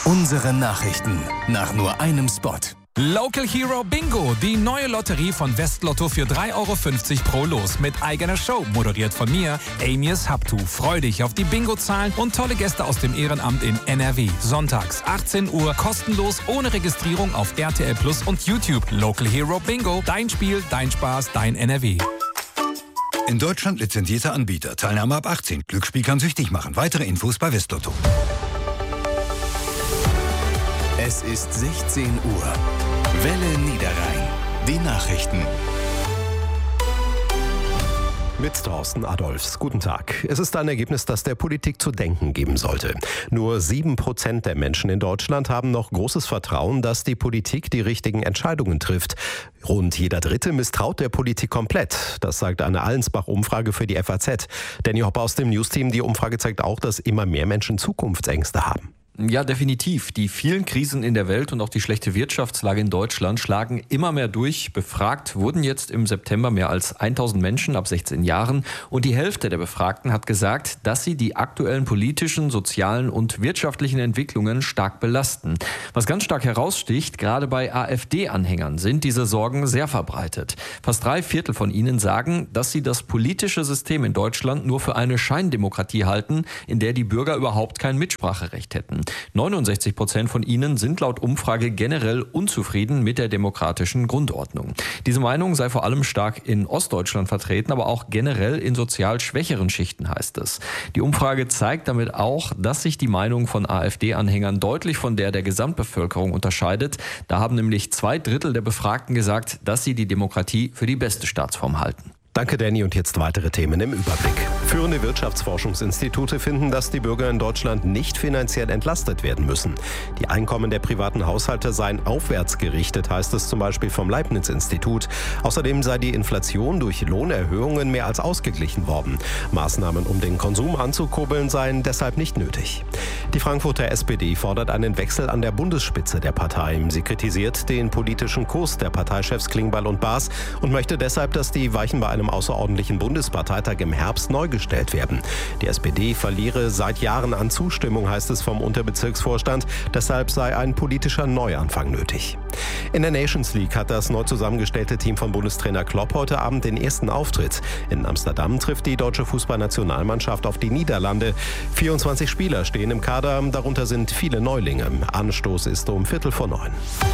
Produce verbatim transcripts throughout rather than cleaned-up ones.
Unsere Nachrichten nach nur einem Spot. Local Hero Bingo, die neue Lotterie von Westlotto für drei Euro fünfzig pro Los mit eigener Show, moderiert von mir, Amias Habtu. Freu dich auf die Bingo-Zahlen und tolle Gäste aus dem Ehrenamt in N R W. Sonntags achtzehn Uhr, kostenlos, ohne Registrierung auf R T L Plus und YouTube. Local Hero Bingo, dein Spiel, dein Spaß, dein N R W. In Deutschland lizenzierter Anbieter. Teilnahme ab achtzehn. Glücksspiel kann süchtig machen. Weitere Infos bei Westlotto. Es ist sechzehn Uhr. Welle Niederrhein. Die Nachrichten. Mit Thorsten Adolfs. Guten Tag. Es ist ein Ergebnis, das der Politik zu denken geben sollte. Nur sieben Prozent der Menschen in Deutschland haben noch großes Vertrauen, dass die Politik die richtigen Entscheidungen trifft. Rund jeder Dritte misstraut der Politik komplett. Das sagt eine Allensbach-Umfrage für die F A Z. Danny Hoppe aus dem Newsteam. Die Umfrage zeigt auch, dass immer mehr Menschen Zukunftsängste haben. Ja, definitiv. Die vielen Krisen in der Welt und auch die schlechte Wirtschaftslage in Deutschland schlagen immer mehr durch. Befragt wurden jetzt im September mehr als tausend Menschen ab sechzehn Jahren. Und die Hälfte der Befragten hat gesagt, dass sie die aktuellen politischen, sozialen und wirtschaftlichen Entwicklungen stark belasten. Was ganz stark heraussticht, gerade bei AfD-Anhängern sind diese Sorgen sehr verbreitet. Fast drei Viertel von ihnen sagen, dass sie das politische System in Deutschland nur für eine Scheindemokratie halten, in der die Bürger überhaupt kein Mitspracherecht hätten. neunundsechzig Prozent von ihnen sind laut Umfrage generell unzufrieden mit der demokratischen Grundordnung. Diese Meinung sei vor allem stark in Ostdeutschland vertreten, aber auch generell in sozial schwächeren Schichten, heißt es. Die Umfrage zeigt damit auch, dass sich die Meinung von AfD-Anhängern deutlich von der der Gesamtbevölkerung unterscheidet. Da haben nämlich zwei Drittel der Befragten gesagt, dass sie die Demokratie für die beste Staatsform halten. Danke, Danny. Und jetzt weitere Themen im Überblick. Führende Wirtschaftsforschungsinstitute finden, dass die Bürger in Deutschland nicht finanziell entlastet werden müssen. Die Einkommen der privaten Haushalte seien aufwärts gerichtet, heißt es zum Beispiel vom Leibniz-Institut. Außerdem sei die Inflation durch Lohnerhöhungen mehr als ausgeglichen worden. Maßnahmen, um den Konsum anzukurbeln, seien deshalb nicht nötig. Die Frankfurter S P D fordert einen Wechsel an der Bundesspitze der Partei. Sie kritisiert den politischen Kurs der Parteichefs Klingbeil und Baas und möchte deshalb, dass die Weichen bei einem außerordentlichen Bundesparteitag im Herbst neu gestellt werden. Die S P D verliere seit Jahren an Zustimmung, heißt es vom Unterbezirksvorstand. Deshalb sei ein politischer Neuanfang nötig. In der Nations League hat das neu zusammengestellte Team von Bundestrainer Klopp heute Abend den ersten Auftritt. In Amsterdam trifft die deutsche Fußballnationalmannschaft auf die Niederlande. vierundzwanzig Spieler stehen im Kader, darunter sind viele Neulinge. Anstoß ist um Viertel vor neun.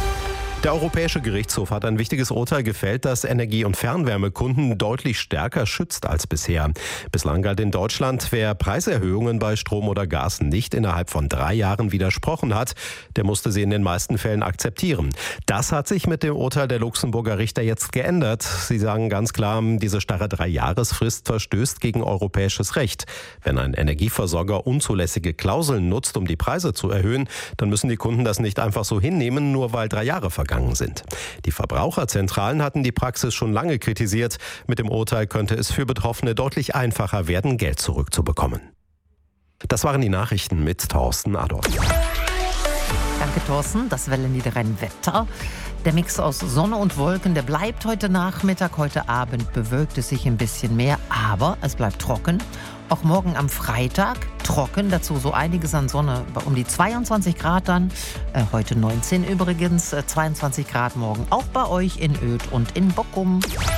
Der Europäische Gerichtshof hat ein wichtiges Urteil gefällt, das Energie- und Fernwärmekunden deutlich stärker schützt als bisher. Bislang galt in Deutschland, wer Preiserhöhungen bei Strom oder Gas nicht innerhalb von drei Jahren widersprochen hat, der musste sie in den meisten Fällen akzeptieren. Das hat sich mit dem Urteil der Luxemburger Richter jetzt geändert. Sie sagen ganz klar, diese starre Drei-Jahres-Frist verstößt gegen europäisches Recht. Wenn ein Energieversorger unzulässige Klauseln nutzt, um die Preise zu erhöhen, dann müssen die Kunden das nicht einfach so hinnehmen, nur weil drei Jahre vergangen sind. Die Verbraucherzentralen hatten die Praxis schon lange kritisiert. Mit dem Urteil könnte es für Betroffene deutlich einfacher werden, Geld zurückzubekommen. Das waren die Nachrichten mit Thorsten Adolf. Danke, Thorsten. Das Welle Niederrhein Wetter. Der Mix aus Sonne und Wolken, der bleibt heute Nachmittag. Heute Abend bewölkt es sich ein bisschen mehr, aber es bleibt trocken. Auch morgen am Freitag trocken, dazu so einiges an Sonne, um die zweiundzwanzig Grad dann. Äh, heute neunzehn übrigens, äh, zweiundzwanzig Grad morgen auch bei euch in Oedt und in Bockum.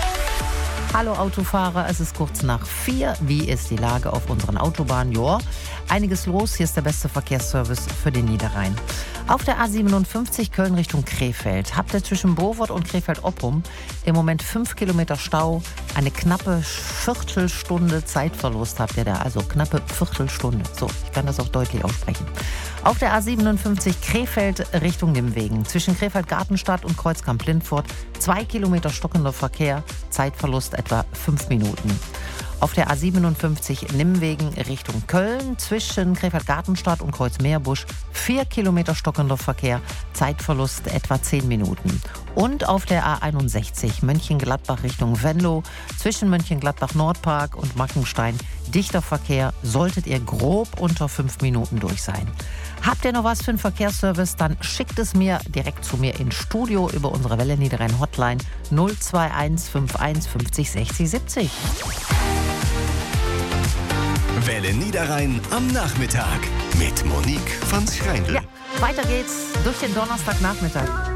Hallo Autofahrer, es ist kurz nach vier. Wie ist die Lage auf unseren Autobahnen? Ja, einiges los. Hier ist der beste Verkehrsservice für den Niederrhein. Auf der A siebenundfünfzig Köln Richtung Krefeld habt ihr zwischen Bowold und Krefeld-Oppum im Moment fünf Kilometer Stau. Eine knappe Viertelstunde Zeitverlust habt ihr da, also knappe Viertelstunde. So, ich kann das auch deutlich aussprechen. Auf der A siebenundfünfzig Krefeld Richtung Nimwegen zwischen Krefeld-Gartenstadt und Kreuzkamp-Lindfurt zwei Kilometer stockender Verkehr, Zeitverlust etwa fünf Minuten. Auf der A siebenundfünfzig Nimwegen Richtung Köln zwischen Krefeld-Gartenstadt und Kreuz-Meerbusch vier Kilometer stockender Verkehr, Zeitverlust etwa zehn Minuten. Und auf der A einundsechzig Mönchengladbach Richtung Venlo zwischen Mönchengladbach-Nordpark und Mackenstein dichter Verkehr, solltet ihr grob unter fünf Minuten durch sein. Habt ihr noch was für einen Verkehrsservice, dann schickt es mir direkt zu mir ins Studio über unsere Welle Niederrhein Hotline null zwei eins fünf eins fünfzig sechzig siebzig. Welle Niederrhein am Nachmittag mit Monique von Schreindl. Ja. Weiter geht's durch den Donnerstagnachmittag.